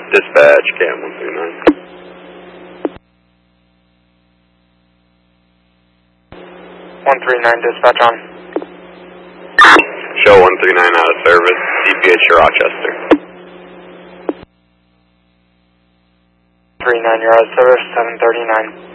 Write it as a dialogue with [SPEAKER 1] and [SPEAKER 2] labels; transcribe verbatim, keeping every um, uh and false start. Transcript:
[SPEAKER 1] Dispatch, Cam one three nine.
[SPEAKER 2] one three nine, dispatch on.
[SPEAKER 1] Show one three nine out of service, C P H Rochester.
[SPEAKER 2] three nine, you're out of service, seven thirty-nine.